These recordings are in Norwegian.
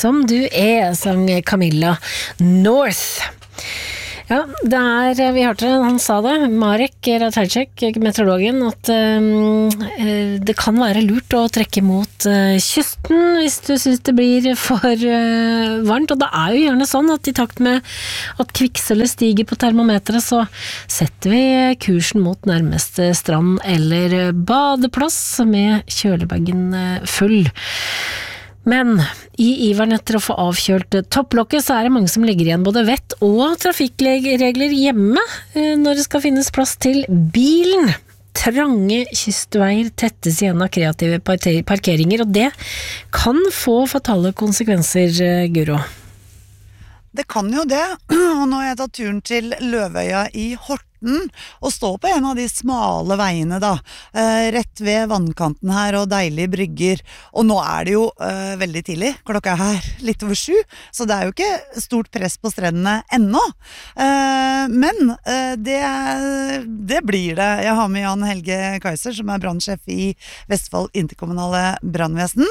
som du sang Camilla North. Ja, vi hørte han sa det, Marek Ratajček, meteorologen, at det kan være lurt å trekke mot kysten hvis du synes det blir for varmt, og det jo gjerne sånn at i takt med at kvikksølvet stiger på termometeret, så setter vi kursen mot nærmeste strand eller badeplass med kjølebagen full. Men i iveren etter å få avkjølt topplokket så det mange som legger igjen både vett og trafikkregler hjemme når det skal finnes plass til bilen. Trange kystveier tettes igjen av kreative parkeringer, og det kan få fatale konsekvenser, Guro. Det kan jo det, og nå har jeg tatt turen til Løvøya i Horten og stå på en av de smale veiene da, rett ved vannkanten her og deilige brygger, og nå det jo veldig tidlig, klokka her litt over 7, så det jo ikke stort press på strendene ennå, men det blir det. Jeg har med Jan Helge Kaiser, som brannsjef i Vestfold interkommunale brannvesen.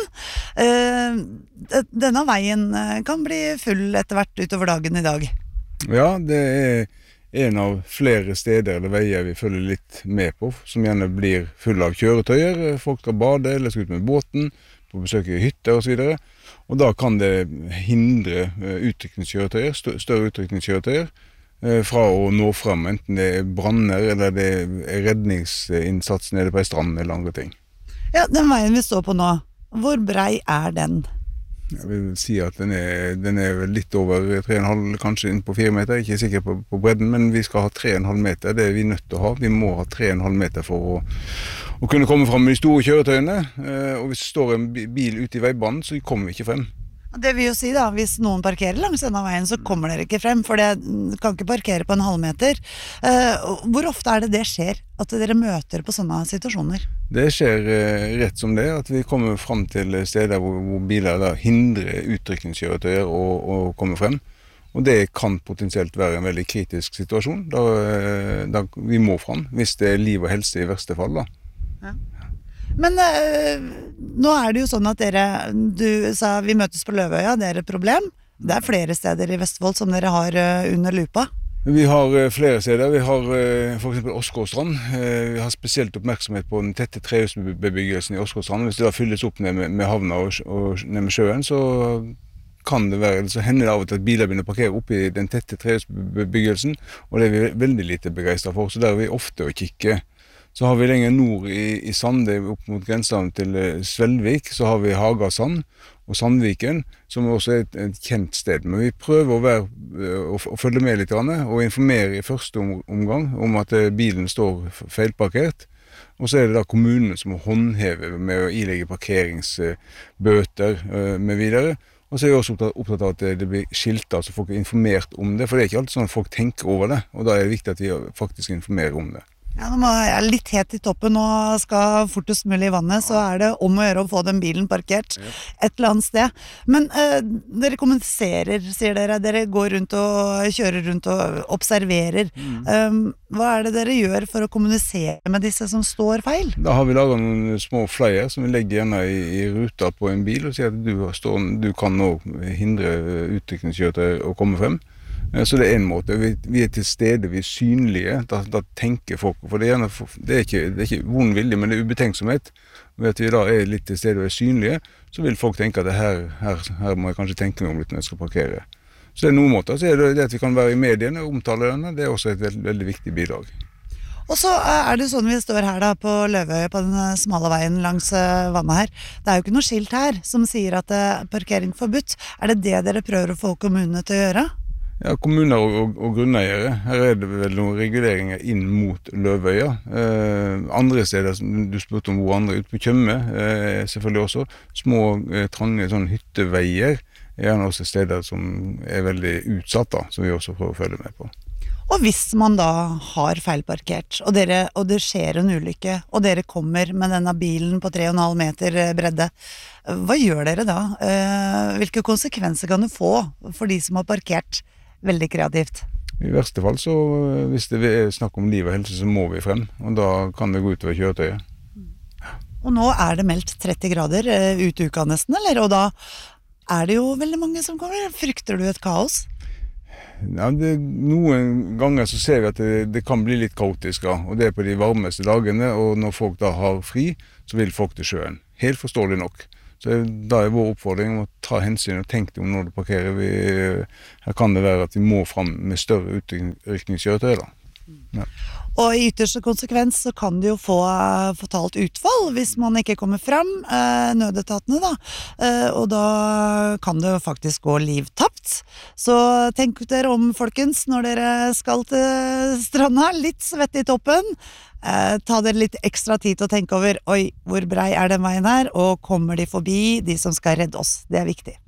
Denne veien kan bli full etter hvert utover dagen i dag. Ja, det en av flere steder eller veier vi følger litt med på, som gjerne blir full av kjøretøyer. Folk skal bade eller skal ut med båten, på besøk i hytter og så videre. Og da kan det hindre utrykningskjøretøyer, større utrykningskjøretøyer, fra å nå frem, enten det branner eller det redningsinnsats nede på en strand eller andre ting. Ja, den veien vi står på nå, hvor brei den? Jeg vil si at den vel litt over 3,5, kanskje inn på 4 meter, ikke sikker på bredden, men vi skal ha 3,5 meter, det vi nødt til å ha. Vi må ha 3,5 meter for å kunne komme frem med de store kjøretøyene, og hvis det står en bil ute i veibanen, så kommer vi ikke frem. Det vil jo si da, hvis noen parkerer langs denne veien, så kommer dere ikke frem, for det kan ikke parkere på en halvmeter. Hvor ofte det skjer at dere møter på sånne situasjoner? Det skjer rett som det, at vi kommer frem til steder hvor biler da hindrer utrykningskjøretøyer å komme frem. Og det kan potensielt være en veldig kritisk situasjon, da vi må frem, hvis det liv og helse i verste fall da. Ja. Men nå det jo sånn at du sa vi møtes på Løvøya, det et problem. Det flere steder i Vestfold som dere har under lupa. Vi har flere steder. Vi har for eksempel Åsgårdstrand. Vi har spesielt oppmerksomhet på den tette trehusbebyggelsen i Åsgårdstrand. Hvis det da fylles opp ned med havna og ned med sjøen, så kan det være, så hender det av og til at biler begynner å parkere oppe i den tette trehusbebyggelsen, og det vi veldig lite begeistret for, så der vi ofte å kikke. Så har vi lenger nord i Sande, opp mot grensen til Svelvik, så har vi Hagasand og Sandviken, som også et kjent sted. Men vi prøver å følge med litt og informere i første omgang om at bilen står feilparkert. Og så det da kommunene som må håndheve med å ilegge parkeringsbøter med videre. Og så vi også opptatt av at det blir skilter, så folk informert om det, for det ikke alltid sånn at folk tenker over det, og da det viktig at vi faktisk informerer om det. Ja, nå jeg litt het i toppen og skal fortest mulig i vannet, så det om å gjøre å få den bilen parkert et eller annet sted. Men dere kommuniserer, sier dere går rundt og kjører rundt og observerer. Hva det dere gjør for å kommunisere med disse som står feil? Da har vi laget noen små flyer som vi legger gjerne i ruta på en bil og sier at du kan nå hindre utrykningskjøretøy å komme frem. Så det en måte, vi til stede, vi synlige, da tenker folk, for det ikke vond vilje, men det ubetenksomhet. Ved at vi da litt til stede og synlige, så vil folk tenke at her må jeg kanskje tenke meg om litt når jeg skal parkere. Så det noen måter, så det at vi kan være i mediene og omtale denne, det også et veldig viktig bidrag. Og så det jo sånn vi står her da på Løvøya på den smale veien langs vannet her. Det jo ikke noe skilt her som sier at parkering forbudt. Det dere prøver å få kommunene til å gjøre? Ja, kommuner og grunneiere. Her det vel noen reguleringer inn mot Løvøya. Andre steder, du spurte om hvor andre, ute på Tjøme, selvfølgelig også. Små, trange hytteveier gjerne også steder som veldig utsatt, da, som vi også prøver å følge med på. Og hvis man da har feilparkert, og det skjer en ulykke, og dere kommer med denne bilen på 3,5 meter bredde, hva gjør dere da? Hvilke konsekvenser kan det få for de som har parkert veldig kreativt? I verste fall, så hvis det snakk om liv og helse, så må vi frem, og da kan det gå utover kjøretøyet. Og nå det meldt 30 grader ut uka nesten, eller? Og da det jo veldig mange som kommer. Frykter du et kaos? Ja, noen ganger så ser vi at det kan bli litt kaotisk, ja. Og det på de varmeste dagene, og når folk da har fri, så vil folk til sjøen. Helt forståelig nok. Så da vår oppfordring å ta hensyn og tenke om når du parkerer. Her kan det være at vi må fram med større utrykningskjøretøy da. Ja. Og i ytterste konsekvens så kan det jo få fatalt utfall hvis man ikke kommer frem, nødetatene da, og da kan det jo faktisk gå liv tapt. Så tenk dere om, folkens, når dere skal til stranda, litt svett i toppen, ta dere litt ekstra tid til å tenke over, oi, hvor brei den veien her, og kommer de forbi de som skal redde oss? Det viktig.